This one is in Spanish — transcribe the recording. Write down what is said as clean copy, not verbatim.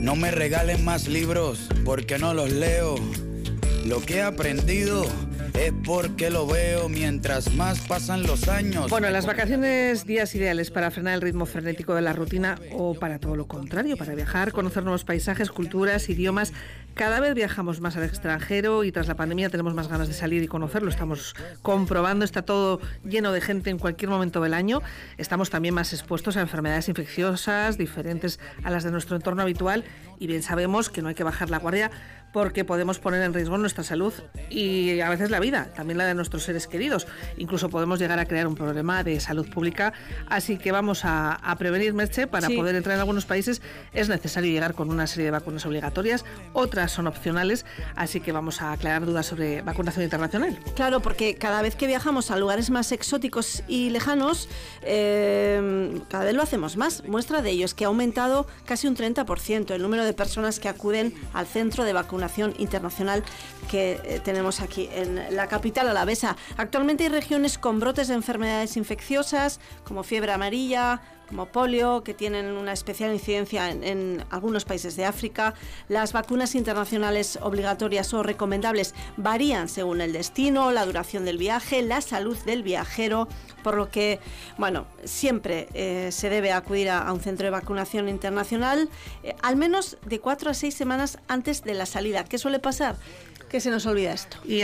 No me regalen más libros porque no los leo. Lo que he aprendido es porque lo veo mientras más pasan los años. Bueno, las vacaciones, días ideales para frenar el ritmo frenético de la rutina o para todo lo contrario, para viajar, conocer nuevos paisajes, culturas, idiomas. Cada vez viajamos más al extranjero y tras la pandemia tenemos más ganas de salir y conocerlo. Estamos comprobando, está todo lleno de gente en cualquier momento del año. Estamos también más expuestos a enfermedades infecciosas diferentes a las de nuestro entorno habitual y bien sabemos que no hay que bajar la guardia porque podemos poner en riesgo nuestra salud y a veces la vida, también la de nuestros seres queridos. Incluso podemos llegar a crear un problema de salud pública. Así que vamos a prevenir, Merche. Para poder entrar en algunos países es necesario llegar con una serie de vacunas obligatorias, otras son opcionales, así que vamos a aclarar dudas sobre vacunación internacional. Claro, porque cada vez que viajamos a lugares más exóticos y lejanos, cada vez lo hacemos más. Muestra de ello es que ha aumentado casi un 30% el número de personas que acuden al centro de vacunación internacional que tenemos aquí en la capital alavesa. Actualmente hay regiones con brotes de enfermedades infecciosas como fiebre amarilla, como polio, que tienen una especial incidencia en algunos países de África. Las vacunas internacionales obligatorias o recomendables varían según el destino, la duración del viaje, la salud del viajero, por lo que, bueno, siempre se debe acudir a un centro de vacunación internacional al menos de 4 a 6 semanas antes de la salida. ¿Qué suele pasar? Que se nos olvida esto.